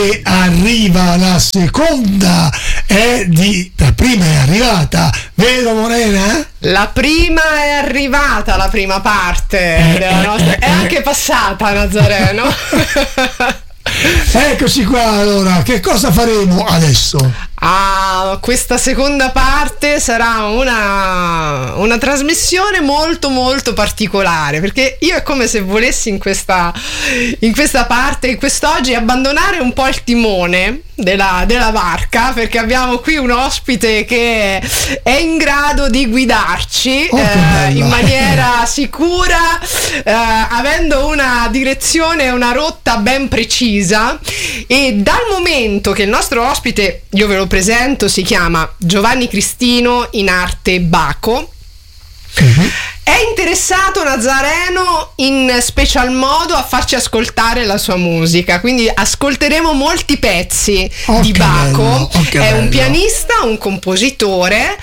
E arriva la seconda, la prima è arrivata, vero Morena? La prima è arrivata, la prima parte della nostra, è anche passata, Nazareno. Eccoci qua, allora, che cosa faremo adesso? Questa seconda parte sarà una trasmissione molto molto particolare, perché io è come se volessi in questa parte, in quest'oggi, abbandonare un po' il timone della barca, perché abbiamo qui un ospite che è in grado di guidarci in maniera sicura, avendo una direzione e una rotta ben precisa. E dal momento che il nostro ospite, io ve lo presento, si chiama Giovanni Cristino, in arte Baco. È interessato, Nazareno, in special modo a farci ascoltare la sua musica, quindi ascolteremo molti pezzi di Baco. È un pianista, un compositore,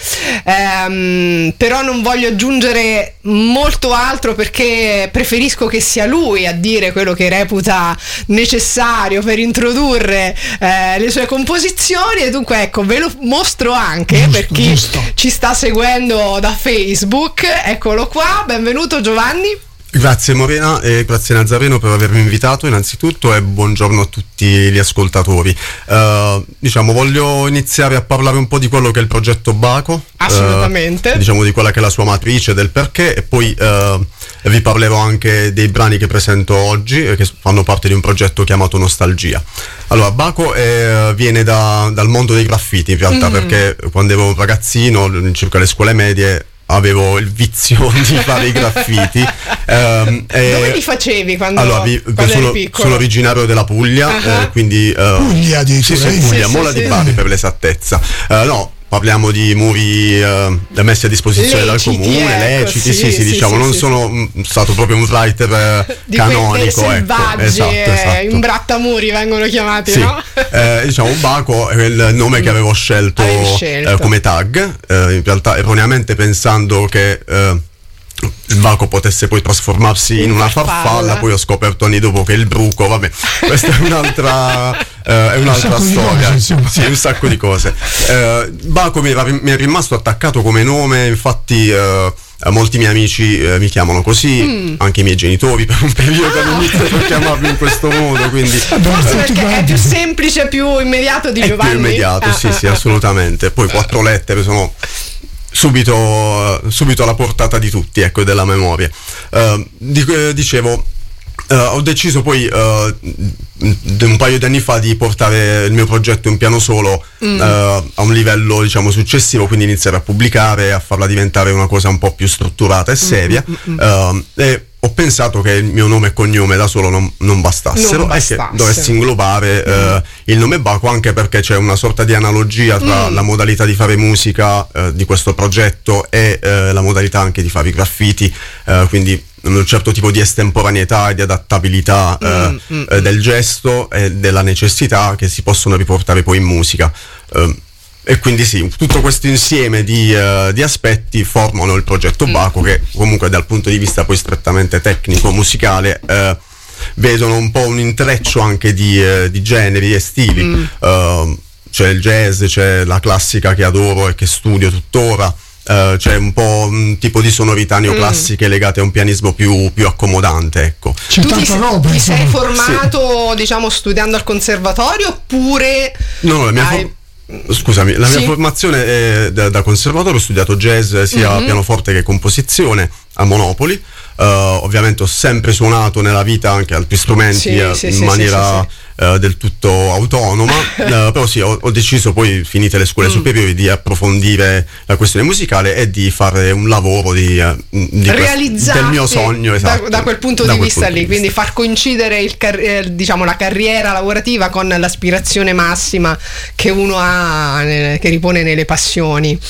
però non voglio aggiungere molto altro, perché preferisco che sia lui a dire quello che reputa necessario per introdurre le sue composizioni. E dunque, ecco, ve lo mostro anche per chi ci sta seguendo da Facebook. Eccolo qua, benvenuto Giovanni. Grazie Morena e grazie Nazareno per avermi invitato innanzitutto, e buongiorno a tutti gli ascoltatori. Voglio iniziare a parlare un po' di quello che è il progetto Baco. Assolutamente. Di quella che è la sua matrice, del perché, e poi vi parlerò anche dei brani che presento oggi, che fanno parte di un progetto chiamato Nostalgia. Allora, Baco viene dal mondo dei graffiti in realtà, perché quando ero un ragazzino, circa le scuole medie, avevo il vizio di fare i graffiti. Dove li facevi quando eri piccolo? Sono originario della Puglia, quindi Puglia di Puglia, Mola di Bari per l'esattezza. Parliamo di muri messi a disposizione leciti, dal comune, leciti, non sono stato proprio un writer canonico, selvaggi, esatto. imbrattamuri vengono chiamati, sì. no? Baco è il nome che avevo scelto come tag, in realtà erroneamente pensando che il Baco potesse poi trasformarsi in una farfalla. Poi ho scoperto anni dopo che il bruco, vabbè, questa è un'altra storia, un sacco di cose. Baco mi è rimasto attaccato come nome, infatti molti miei amici mi chiamano così, anche i miei genitori per un periodo hanno iniziato a chiamarmi in questo modo, quindi forse perché è più semplice, più immediato di Giovanni. Più immediato, sì, assolutamente. Poi 4 lettere sono subito alla portata di tutti, ecco, della memoria. Dicevo, ho deciso poi un paio di anni fa di portare il mio progetto in piano solo a un livello, successivo, quindi iniziare a pubblicare, a farla diventare una cosa un po' più strutturata e seria. E ho pensato che il mio nome e cognome da solo non bastassero, e che dovessi inglobare il nome Baco, anche perché c'è una sorta di analogia tra la modalità di fare musica di questo progetto e la modalità anche di fare i graffiti, quindi un certo tipo di estemporaneità e di adattabilità del gesto e della necessità che si possono riportare poi in musica. E quindi sì, tutto questo insieme di aspetti formano il progetto Baco, che comunque dal punto di vista poi strettamente tecnico, musicale, vedono un po' un intreccio anche di generi e stili. C'è il jazz, c'è la classica che adoro e che studio tuttora, c'è un po' un tipo di sonorità neoclassiche legate a un pianismo più accomodante, ecco. C'è tanta roba. Ti sei formato, studiando al conservatorio, oppure... No, la mia mia formazione è da conservatorio. Ho studiato jazz sia pianoforte che composizione a Monopoli. Ovviamente ho sempre suonato nella vita anche altri strumenti in maniera del tutto autonoma, però sì, ho deciso poi, finite le scuole superiori, di approfondire la questione musicale e di fare un lavoro del mio sogno, esatto, da quel punto di vista lì, quindi far coincidere la carriera lavorativa con l'aspirazione massima che uno ha, che ripone nelle passioni.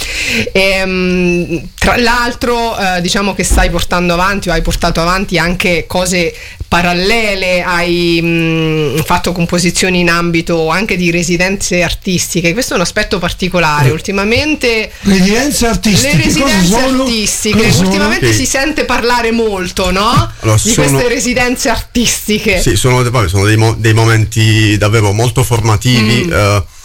Tra l'altro che stai portando avanti, o hai portato avanti anche cose parallele, hai fatto composizioni in ambito anche di residenze artistiche. Questo è un aspetto particolare. Ultimamente residenze artistiche, le residenze artistiche ultimamente si sente parlare molto, no? Allora, di queste residenze artistiche. Sì, sono dei momenti davvero molto formativi.